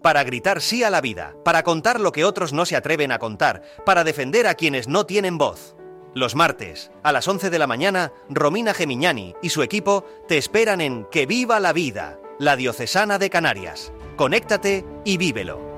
para gritar sí a la vida, para contar lo que otros no se atreven a contar, para defender a quienes no tienen voz. Los martes, a las 11 de la mañana, Romina Gemignani y su equipo te esperan en Que Viva la Vida, la Diocesana de Canarias. Conéctate y vívelo.